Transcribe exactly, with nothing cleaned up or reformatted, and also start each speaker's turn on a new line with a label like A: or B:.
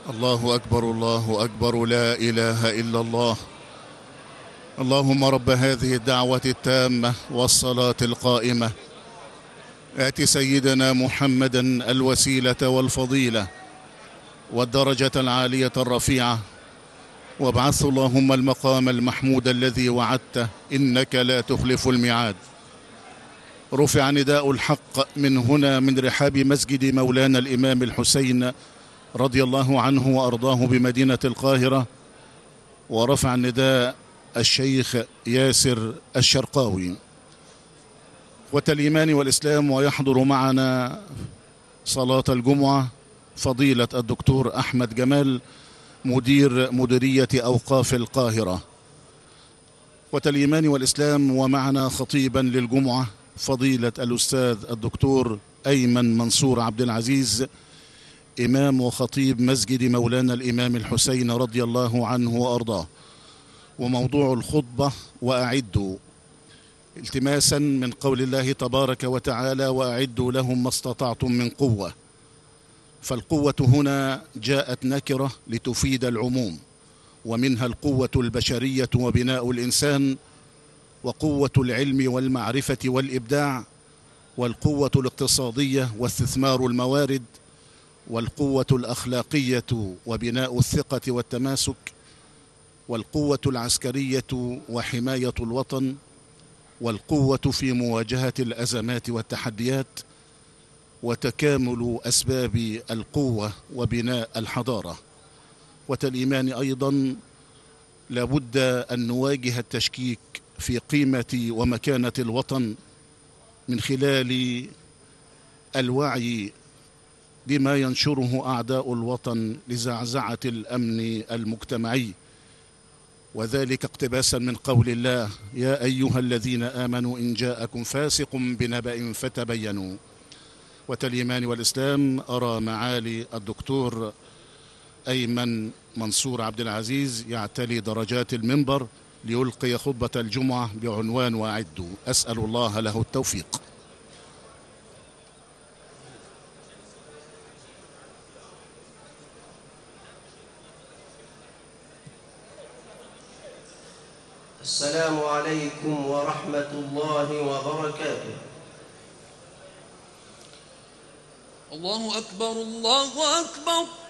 A: الله أكبر الله أكبر، لا إله إلا الله. اللهم رب هذه الدعوة التامة والصلاة القائمة، آت سيدنا محمدا الوسيلة والفضيلة والدرجة العالية الرفيعة، وابعثه اللهم المقام المحمود الذي وعدته، إنك لا تخلف الميعاد. رفع نداء الحق من هنا من رحاب مسجد مولانا الإمام الحسين رضي الله عنه وأرضاه بمدينة القاهرة، ورفع النداء الشيخ ياسر الشرقاوي. والإيمان والإسلام، ويحضر معنا صلاة الجمعة فضيلة الدكتور أحمد جمال مدير مديرية أوقاف القاهرة. والإيمان والإسلام، ومعنا خطيبا للجمعة فضيلة الأستاذ الدكتور أيمن منصور عبد العزيز، إمام وخطيب مسجد مولانا الإمام الحسين رضي الله عنه وأرضاه. وموضوع الخطبة: وأعدوا، التماسا من قول الله تبارك وتعالى: وأعدوا لهم ما استطعتم من قوة. فالقوة هنا جاءت نكرة لتفيد العموم، ومنها القوة البشرية وبناء الإنسان، وقوة العلم والمعرفة والإبداع، والقوة الاقتصادية واستثمار الموارد، والقوة الأخلاقية وبناء الثقة والتماسك، والقوة العسكرية وحماية الوطن، والقوة في مواجهة الأزمات والتحديات، وتكامل أسباب القوة وبناء الحضارة. والإيمان أيضا لابد أن نواجه التشكيك في قيمة ومكانة الوطن من خلال الوعي بما ينشره أعداء الوطن لزعزعة الأمن المجتمعي، وذلك اقتباسا من قول الله: يا أيها الذين آمنوا إن جاءكم فاسق بنبأ فتبينوا. والإيمان والإسلام، أرى معالي الدكتور أيمن منصور عبد العزيز يعتلي درجات المنبر ليلقي خطبة الجمعة بعنوان وأعدوا. أسأل الله له التوفيق.
B: السلام عليكم ورحمة الله وبركاته.
C: الله أكبر الله أكبر.